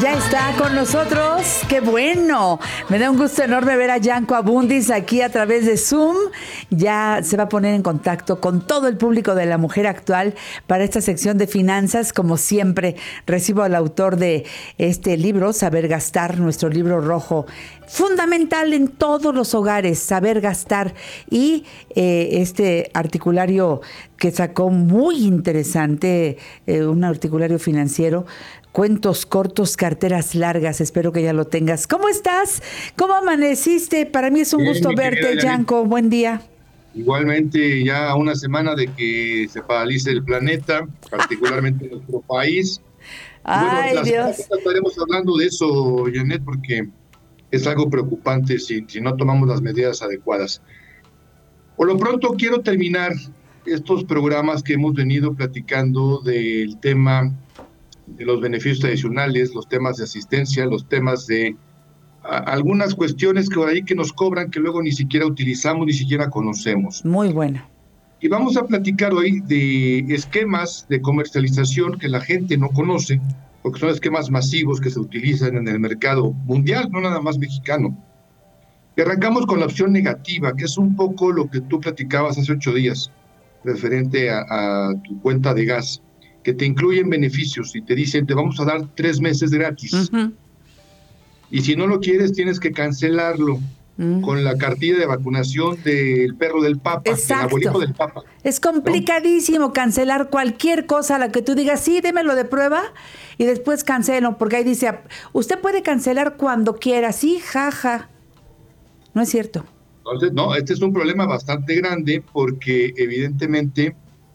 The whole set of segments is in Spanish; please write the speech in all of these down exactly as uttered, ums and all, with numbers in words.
Ya está con nosotros, qué bueno, me da un gusto enorme ver a Yanko Abundis aquí a través de Zoom. Ya se va a poner en contacto con todo el público de La Mujer Actual para esta sección de finanzas. Como siempre, recibo al autor de este libro, Saber Gastar, nuestro libro rojo, fundamental en todos los hogares, Saber Gastar, y eh, este articulario que sacó muy interesante, eh, un articulario financiero, Cuentos cortos, carteras largas. Espero que ya lo tengas. ¿Cómo estás? ¿Cómo amaneciste? Para mí es un Bien, gusto mi verte, querida Yanko. Buen día. Igualmente, ya a una semana de que se paralice el planeta, particularmente nuestro país. Y bueno, Ay, la semana Dios. pasada estaremos hablando de eso, Janet, porque es algo preocupante si, si no tomamos las medidas adecuadas. Por lo pronto, quiero terminar estos programas que hemos venido platicando del tema de los beneficios tradicionales, los temas de asistencia, los temas de a, algunas cuestiones que por ahí que nos cobran que luego ni siquiera utilizamos, ni siquiera conocemos. Muy bueno. Y vamos a platicar hoy de esquemas de comercialización que la gente no conoce, porque son esquemas masivos que se utilizan en el mercado mundial, no nada más mexicano. Y arrancamos con la opción negativa, que es un poco lo que tú platicabas hace ocho días, referente a, a tu cuenta de gas, que te incluyen beneficios y te dicen, te vamos a dar tres meses gratis. Uh-huh. Y si no lo quieres, tienes que cancelarlo uh-huh. con la cartilla de vacunación del perro del Papa, Exacto. del abuelito del Papa. Es complicadísimo, ¿no?, cancelar cualquier cosa a la que tú digas, sí, démelo de prueba, y después cancelo, porque ahí dice, usted puede cancelar cuando quiera, sí, jaja. No es cierto. Entonces, no, este es un problema bastante grande porque evidentemente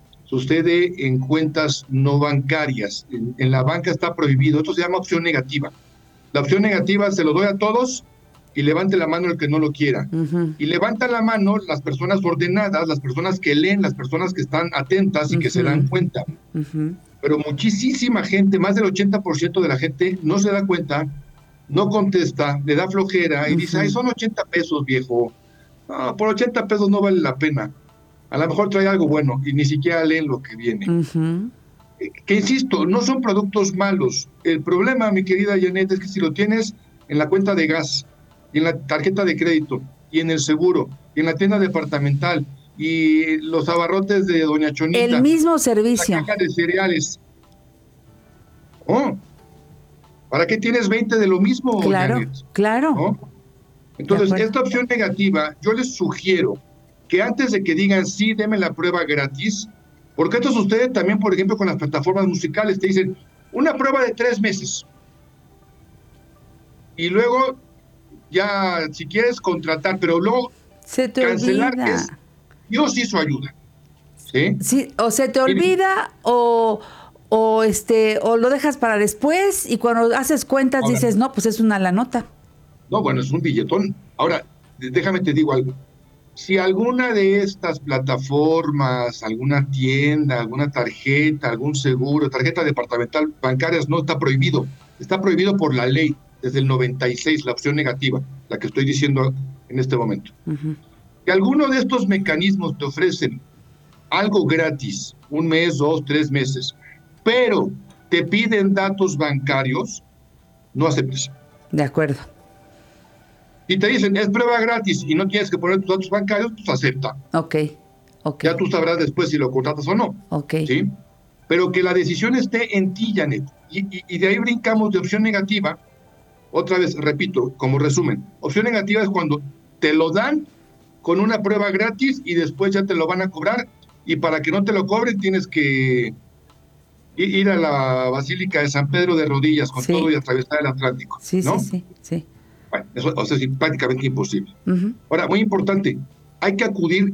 sucede en cuentas no bancarias. En, en la banca está prohibido. Esto se llama opción negativa. La opción negativa se lo doy a todos y levante la mano el que no lo quiera. Uh-huh. Y levanta la mano las personas ordenadas, las personas que leen, las personas que están atentas y uh-huh. que se dan cuenta. Uh-huh. Pero muchísima gente, más del ochenta por ciento de la gente no se da cuenta, no contesta, le da flojera y uh-huh. dice, ay, son ochenta pesos, viejo. No, por ochenta pesos no vale la pena. A lo mejor trae algo bueno y ni siquiera leen lo que viene. Uh-huh. Que insisto, no son productos malos. El problema, mi querida Janet, es que si lo tienes en la cuenta de gas, y en la tarjeta de crédito, y en el seguro, y en la tienda departamental, y los abarrotes de Doña Chonita. El mismo servicio. La caja de cereales. Oh, ¿para qué tienes veinte de lo mismo, Claro, Janet? Claro. ¿No? Entonces, esta opción negativa, yo les sugiero que antes de que digan, sí, deme la prueba gratis, porque esto sucede también, por ejemplo, con las plataformas musicales, te dicen, una prueba de tres meses. Y luego, ya, si quieres contratar, pero luego se te cancelar olvida. es, Dios hizo ayuda. ¿Sí? Sí, o se te olvida, o, o, este, o lo dejas para después, y cuando haces cuentas ahora dices, no, pues es una la nota. No, bueno, es un billetón. Ahora, déjame te digo algo. Si alguna de estas plataformas, alguna tienda, alguna tarjeta, algún seguro, tarjeta departamental, bancarias, no está prohibido. Está prohibido por la ley desde el noventa y seis, la opción negativa, la que estoy diciendo en este momento. Uh-huh. Si alguno de estos mecanismos te ofrecen algo gratis, un mes, dos, tres meses, pero te piden datos bancarios, no aceptes. De acuerdo. Y te dicen, es prueba gratis y no tienes que poner tus datos bancarios, pues acepta. Ok, ok. Ya tú sabrás después si lo contratas o no. Ok. ¿Sí? Pero que la decisión esté en ti, Janet. Y, y, y de ahí brincamos de opción negativa. Otra vez, repito, como resumen. Opción negativa es cuando te lo dan con una prueba gratis y después ya te lo van a cobrar. Y para que no te lo cobren tienes que ir a la Basílica de San Pedro de rodillas con sí. todo y atravesar el Atlántico. Sí, ¿no? sí, sí, sí. Bueno, eso o sea, es prácticamente imposible. Uh-huh. Ahora, muy importante, hay que acudir